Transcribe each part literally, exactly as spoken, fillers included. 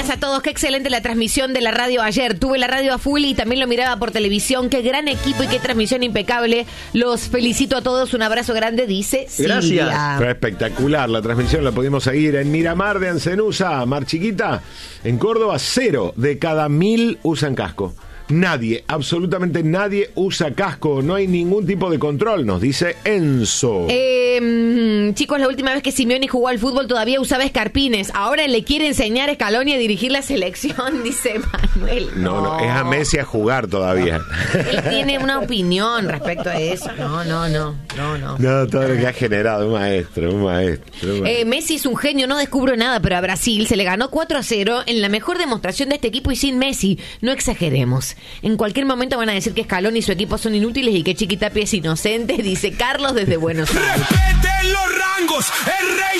días a todos. Qué excelente la transmisión de la radio ayer. Tuve la radio a full y también lo miraba por televisión. Qué gran equipo y qué transmisión impecable. Los felicito a todos. Un abrazo grande, dice Silvia. Gracias. Fue espectacular la transmisión. La pudimos seguir en Miramar de Ancenusa, Mar Chiquita. En Córdoba, cero de cada mil usan casco. Nadie, absolutamente nadie usa casco. No hay ningún tipo de control, nos dice Enzo. Eh, chicos, la última vez que Simeone jugó al fútbol todavía usaba escarpines. Ahora le quiere enseñar a Scaloni a dirigir la selección, dice Manuel. No, no, no es a Messi a jugar todavía. Él tiene una opinión respecto a eso. No, no, no, no, no. No, todo lo que ha generado, un maestro, un maestro. Un maestro. Eh, Messi es un genio, no descubro nada, pero a Brasil se le ganó cuatro a cero en la mejor demostración de este equipo y sin Messi. No exageremos. En cualquier momento van a decir que Scaloni y su equipo son inútiles y que Chiquitapia es inocente, dice Carlos desde Buenos Aires. ¡Respeten los rangos! ¡El rey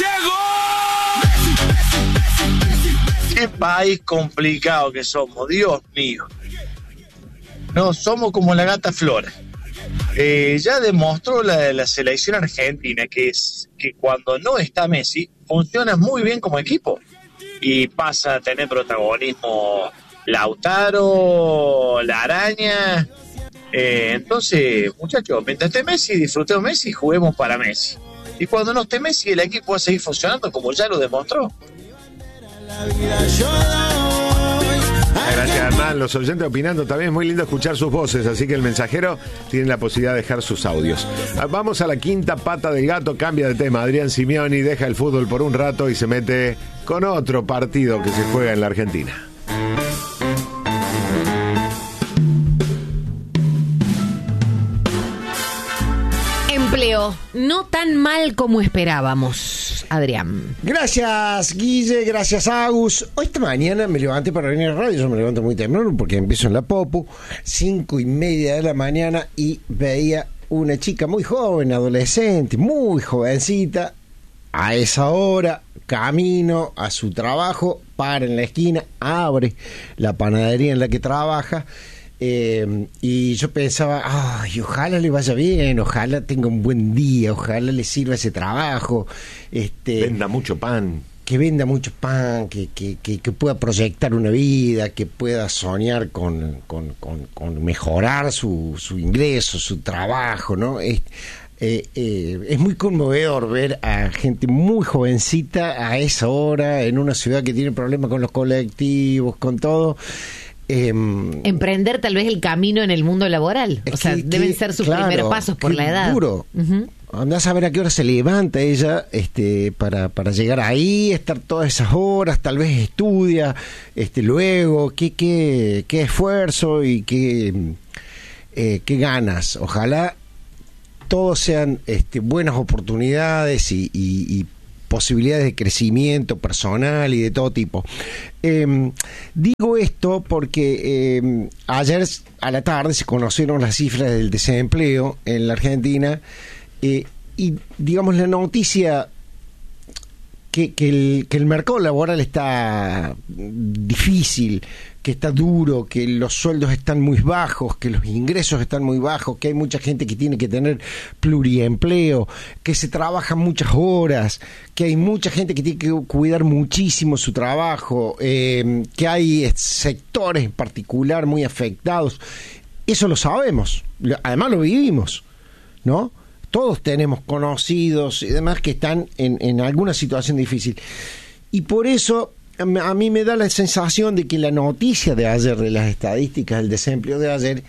ya llegó! Qué país complicado que somos, Dios mío. No, somos como la gata Flora. Eh, ya demostró la, la selección argentina que, es, que cuando no está Messi, funciona muy bien como equipo. Y pasa a tener protagonismo Lautaro, la araña. Eh, entonces, muchachos, mientras esté Messi, disfrutemos Messi y juguemos para Messi. Y cuando no esté Messi, el equipo va a seguir funcionando como ya lo demostró. Gracias, además, los oyentes opinando. También es muy lindo escuchar sus voces, así que el mensajero tiene la posibilidad de dejar sus audios. Vamos a la quinta pata del gato. Cambia de tema. Adrián Simeoni deja el fútbol por un rato y se mete con otro partido que se juega en la Argentina. Empleo, no tan mal como esperábamos, Adrián. Gracias, Guille, gracias, Agus. Hoy esta mañana me levanté para venir a radio. Yo me levanto muy temprano porque empiezo en la Popu, cinco y media de la mañana, y veía una chica muy joven, adolescente, muy jovencita. A esa hora, camino a su trabajo, para en la esquina, abre la panadería en la que trabaja. Eh, y yo pensaba, ay, ojalá le vaya bien, ojalá tenga un buen día, ojalá le sirva ese trabajo, este, venda mucho pan, que venda mucho pan, que, que, que, que pueda proyectar una vida, que pueda soñar con, con, con, con mejorar su, su ingreso, su trabajo, ¿no? Es, eh, eh, es muy conmovedor ver a gente muy jovencita a esa hora en una ciudad que tiene problemas con los colectivos, con todo. Eh, Emprender tal vez el camino en el mundo laboral. O sea, que, deben que, ser sus claro, primeros pasos por la edad. Duro. Uh-huh. Andás a ver a qué hora se levanta ella este, para, para llegar ahí, estar todas esas horas, tal vez estudia, este, luego, qué, qué, qué esfuerzo y qué, eh, qué ganas. Ojalá todos sean este, buenas oportunidades y, y, y posibilidades de crecimiento personal y de todo tipo. Eh, digo esto porque eh, ayer a la tarde se conocieron las cifras del desempleo en la Argentina, eh, y digamos la noticia que, que, el, que el mercado laboral está difícil, que está duro, que los sueldos están muy bajos, que los ingresos están muy bajos, que hay mucha gente que tiene que tener pluriempleo, que se trabaja muchas horas, que hay mucha gente que tiene que cuidar muchísimo su trabajo, eh, que hay sectores en particular muy afectados. Eso lo sabemos, además lo vivimos, ¿no? Todos tenemos conocidos y demás que están en, en alguna situación difícil. Y por eso a mí me da la sensación de que la noticia de ayer, de las estadísticas del desempleo de ayer,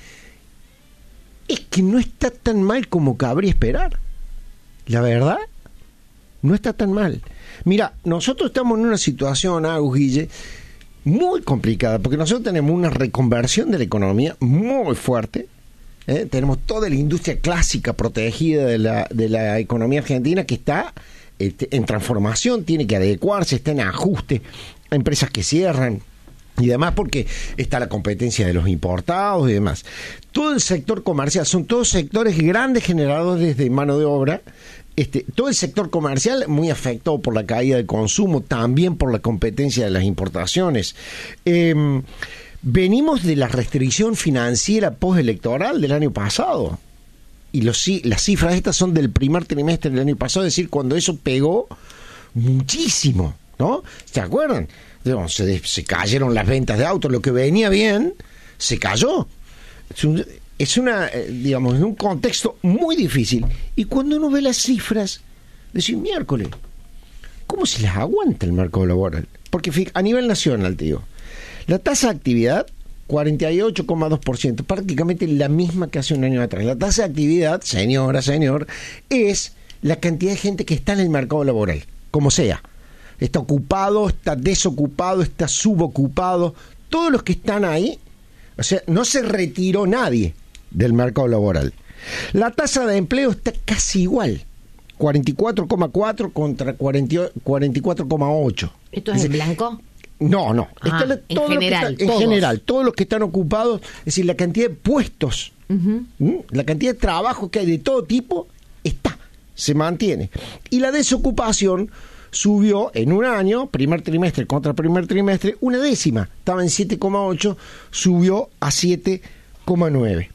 es que no está tan mal como cabría esperar. La verdad, no está tan mal. Mira, nosotros estamos en una situación, Agus, Guille, muy complicada, porque nosotros tenemos una reconversión de la economía muy fuerte. ¿eh? Tenemos toda la industria clásica protegida de la, de la economía argentina que está este, en transformación, tiene que adecuarse, está en ajuste. Empresas que cierran y demás, porque está la competencia de los importados y demás. Todo el sector comercial, son todos sectores grandes generadores de mano de obra. Este, todo el sector comercial muy afectado por la caída del consumo, también por la competencia de las importaciones. Eh, venimos de la restricción financiera postelectoral del año pasado. Y los, las cifras estas son del primer trimestre del año pasado, es decir, cuando eso pegó muchísimo ¿no? ¿Se acuerdan? Digamos, se, se cayeron las ventas de autos, lo que venía bien se cayó. Es, un, es una, eh, digamos, en un contexto muy difícil. Y cuando uno ve las cifras, decir, miércoles, ¿cómo se les aguanta el mercado laboral? Porque a nivel nacional, te digo, la tasa de actividad, cuarenta y ocho coma dos por ciento, prácticamente la misma que hace un año atrás. La tasa de actividad, señora, señor, es la cantidad de gente que está en el mercado laboral, como sea. Está ocupado, está desocupado, está subocupado. Todos los que están ahí, o sea, no se retiró nadie del mercado laboral. La tasa de empleo está casi igual, cuarenta y cuatro coma cuatro contra cuarenta y cuatro coma ocho. ¿Esto es en blanco? No, no. Ah, está, en todo general, lo que está, en general, todos los que están ocupados, es decir, la cantidad de puestos, uh-huh. ¿m? la cantidad de trabajo que hay de todo tipo, está, se mantiene. Y la desocupación subió en un año, primer trimestre contra primer trimestre, una décima. Estaba en siete coma ocho, subió a siete coma nueve.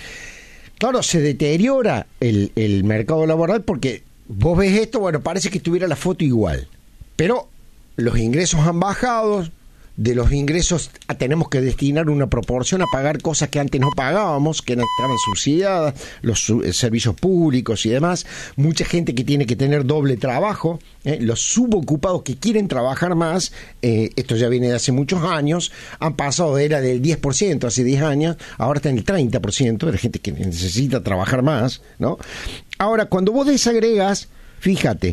Claro, se deteriora el, el mercado laboral porque vos ves esto, bueno, parece que estuviera la foto igual. Pero los ingresos han bajado, de los ingresos tenemos que destinar una proporción a pagar cosas que antes no pagábamos, que estaban subsidiadas, los su, servicios públicos y demás. Mucha gente que tiene que tener doble trabajo, ¿eh? Los subocupados que quieren trabajar más, eh, esto ya viene de hace muchos años, han pasado, era del diez por ciento hace diez años, ahora está en el treinta por ciento de la gente que necesita trabajar más, ¿no? Ahora, cuando vos desagregas, fíjate,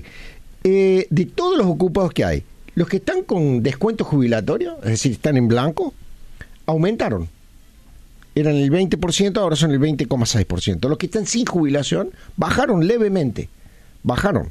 eh, de todos los ocupados que hay, los que están con descuento jubilatorio, es decir, están en blanco, aumentaron. Eran el veinte por ciento, ahora son el veinte coma seis por ciento. Los que están sin jubilación bajaron levemente. Bajaron.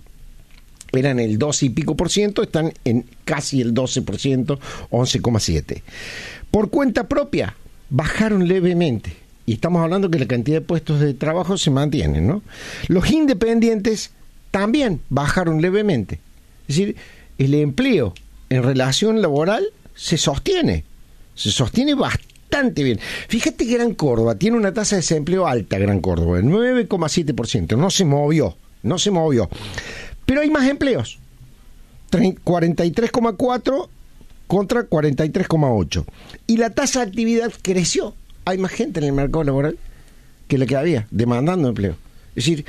Eran el doce y pico por ciento, están en casi el doce por ciento, once coma siete. Por cuenta propia, bajaron levemente. Y estamos hablando que la cantidad de puestos de trabajo se mantienen, ¿no? Los independientes también bajaron levemente. Es decir, el empleo en relación laboral se sostiene, se sostiene bastante bien. Fíjate que Gran Córdoba tiene una tasa de desempleo alta, Gran Córdoba, el nueve coma siete por ciento, no se movió, no se movió. Pero hay más empleos, cuarenta y tres coma cuatro contra cuarenta y tres coma ocho. Y la tasa de actividad creció, hay más gente en el mercado laboral que la que había, demandando empleo. Es decir,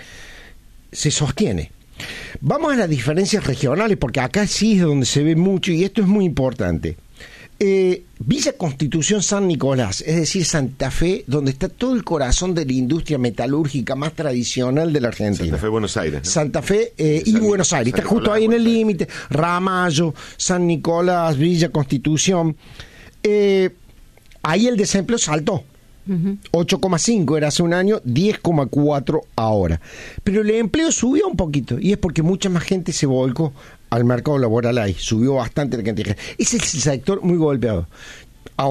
se sostiene. Vamos a las diferencias regionales, porque acá sí es donde se ve mucho, y esto es muy importante. Eh, Villa Constitución San Nicolás, es decir, Santa Fe, donde está todo el corazón de la industria metalúrgica más tradicional de la Argentina. Santa Fe, Buenos Aires, ¿no? Santa Fe eh, y San, Buenos Aires, San está justo Nicolás, ahí en el Buenos límite. Ramallo, San Nicolás, Villa Constitución. Eh, ahí el desempleo saltó. Uh-huh. ocho coma cinco era hace un año, diez coma cuatro ahora. Pero el empleo subió un poquito, y es porque mucha más gente se volcó al mercado laboral ahí. Subió bastante la cantidad de gente. Ese es el sector muy golpeado.